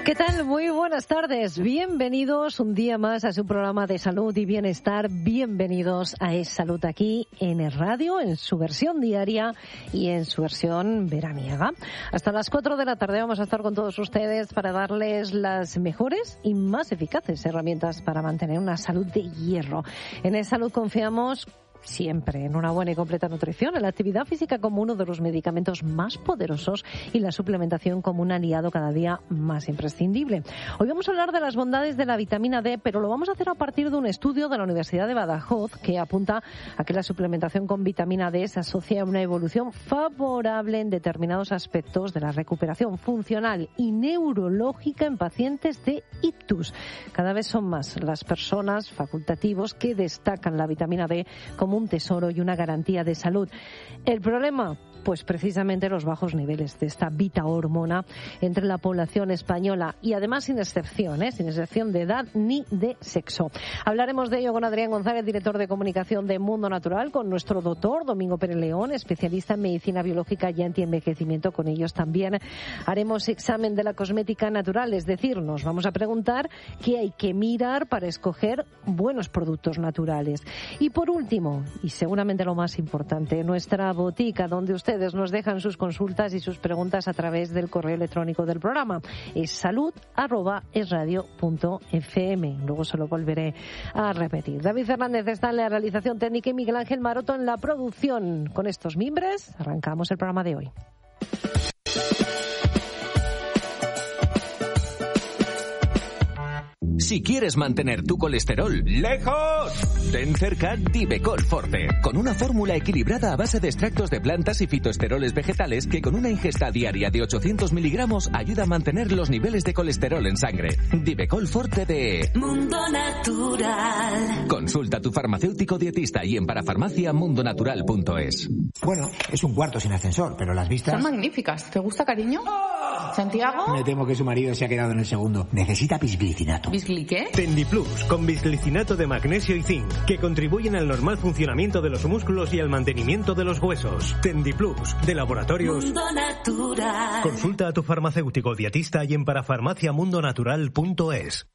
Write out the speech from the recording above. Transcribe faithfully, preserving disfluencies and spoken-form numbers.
¿Qué tal? Muy buenas tardes. Bienvenidos un día más a su programa de salud y bienestar. Bienvenidos a Es Salud aquí en el radio, en su versión diaria y en su versión veraniega. Hasta las cuatro de la tarde vamos a estar con todos ustedes para darles las mejores y más eficaces herramientas para mantener una salud de hierro. En Es Salud confiamos siempre en una buena y completa nutrición, en la actividad física como uno de los medicamentos más poderosos y la suplementación como un aliado cada día más imprescindible. Hoy vamos a hablar de las bondades de la vitamina D, pero lo vamos a hacer a partir de un estudio de la Universidad de Badajoz que apunta a que la suplementación con vitamina D se asocia a una evolución favorable en determinados aspectos de la recuperación funcional y neurológica en pacientes de ictus. Cada vez son más las personas facultativos que destacan la vitamina D como un tesoro y una garantía de salud. El problema, pues precisamente los bajos niveles de esta vita hormona entre la población española y además sin excepción, ¿eh? sin excepción de edad ni de sexo. Hablaremos de ello con Adrián González, director de comunicación de Mundo Natural, con nuestro doctor Domingo Pérez León, especialista en medicina biológica y antienvejecimiento. Con ellos también haremos examen de la cosmética natural, es decir, nos vamos a preguntar qué hay que mirar para escoger buenos productos naturales. Y por último, y seguramente lo más importante, nuestra botica, donde usted nos dejan sus consultas y sus preguntas a través del correo electrónico del programa. Es salud arroba es radio punto f m. Luego se lo volveré a repetir. David Fernández está en la realización técnica y Miguel Ángel Maroto en la producción. Con estos mimbres arrancamos el programa de hoy. Si quieres mantener tu colesterol lejos, ten cerca Divecol Forte, con una fórmula equilibrada a base de extractos de plantas y fitoesteroles vegetales que con una ingesta diaria de ochocientos miligramos ayuda a mantener los niveles de colesterol en sangre. Divecol Forte de Mundo Natural. Consulta a tu farmacéutico dietista y en parafarmacia mundo natural punto es. Bueno, es un cuarto sin ascensor, pero las vistas... Son magníficas. ¿Te gusta, cariño? ¿Santiago? Me temo que su marido se ha quedado en el segundo. Necesita bisglicinato. ¿Bisgli qué? Tendiplus, con bisglicinato de magnesio y zinc, que contribuyen al normal funcionamiento de los músculos y al mantenimiento de los huesos. Tendiplus, de Laboratorios Mundo Natural. Consulta a tu farmacéutico dietista y en parafarmacia mundo natural punto es.